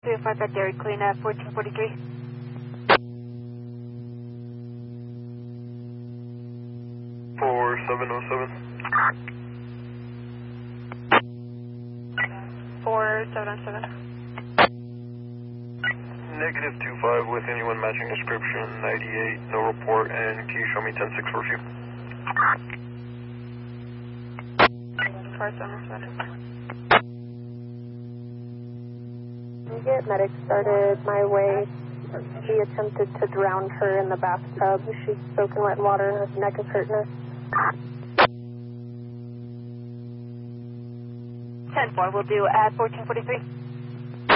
305 at Dairy Queen at 1443. 4707. 4707. Negative 25 with anyone matching description, 98, no report, and can you show me 10-6 for review? 4707. Get medic started my way. She attempted to drown her in the bathtub. She's soaking wet water and her neck is hurting her. 10-4, we'll do at 1443.